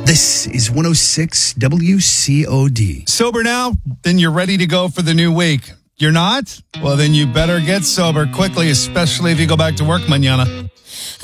This is 106 WCOD. Sober now? Then you're ready to go for the new week. You're not? Well, then you better get sober quickly, especially if you go back to work mañana.